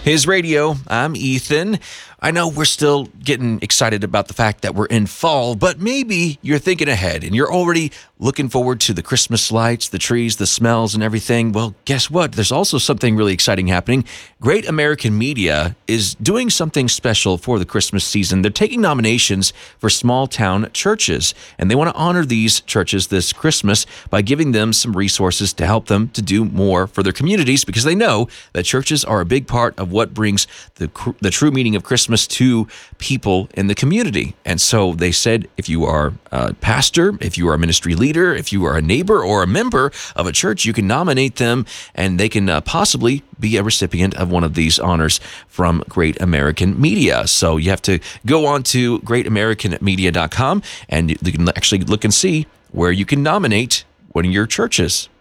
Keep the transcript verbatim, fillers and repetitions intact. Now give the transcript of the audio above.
His Radio. I'm Ethan. I know we're still getting excited about the fact that we're in fall, but maybe you're thinking ahead and you're already looking forward to the Christmas lights, the trees, the smells, and everything. Well, guess what? There's also something really exciting happening. Great American Media is doing something special for the Christmas season. They're taking nominations for small town churches, and they want to honor these churches this Christmas by giving them some resources to help them to do more for their communities, because they know that churches are a big part of what brings the, the true meaning of Christmas to people in the community. And so they said, if you are a pastor, if you are a ministry leader, if you are a neighbor or a member of a church, you can nominate them and they can uh, possibly be a recipient of one of these honors from Great American Media. So you have to go on to great american media dot com and you can actually look and see where you can nominate one of your churches.